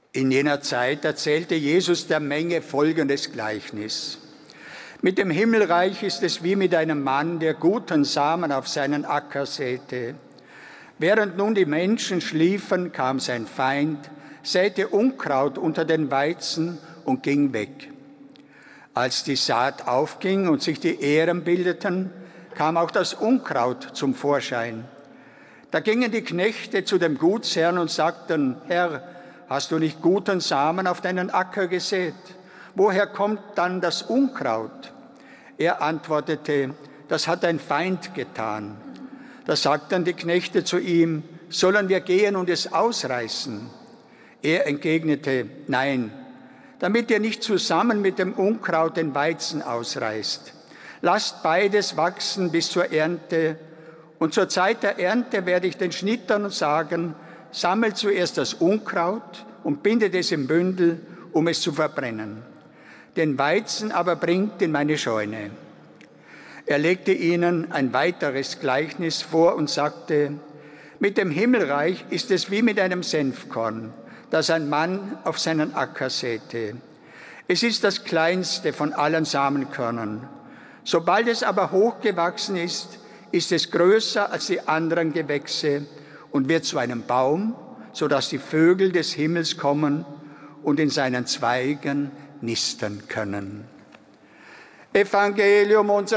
In jener Zeit erzählte Jesus der Menge folgendes Gleichnis. Mit dem Himmelreich ist es wie mit einem Mann, der guten Samen auf seinen Acker säte. Während nun die Menschen schliefen, kam sein Feind, säte Unkraut unter den Weizen und ging weg. Als die Saat aufging und sich die Ähren bildeten, kam auch das Unkraut zum Vorschein. Da gingen die Knechte zu dem Gutsherrn und sagten: Herr, hast du nicht guten Samen auf deinen Acker gesät? Woher kommt dann das Unkraut? Er antwortete: Das hat ein Feind getan. Da sagten die Knechte zu ihm: Sollen wir gehen und es ausreißen? Er entgegnete: Nein, damit ihr nicht zusammen mit dem Unkraut den Weizen ausreißt. Lasst beides wachsen bis zur Ernte. Und zur Zeit der Ernte werde ich den Schnittern sagen: Sammelt zuerst das Unkraut und bindet es im Bündel, um es zu verbrennen. Den Weizen aber bringt in meine Scheune. Er legte ihnen ein weiteres Gleichnis vor und sagte: Mit dem Himmelreich ist es wie mit einem Senfkorn, das ein Mann auf seinen Acker säte. Es ist das kleinste von allen Samenkörnern. Sobald es aber hochgewachsen ist, ist es größer als die anderen Gewächse und wird zu einem Baum, sodass die Vögel des Himmels kommen und in seinen Zweigen nisten können. Evangelium unseres